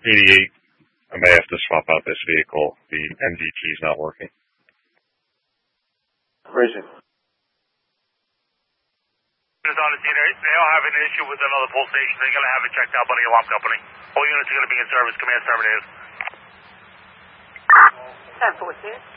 88, I may have to swap out this vehicle. The NVT is not working. Where is it? They all have an issue with another pole station. They're going to have it checked out by the alarm company. All units are going to be in service. Command terminated. 10-14.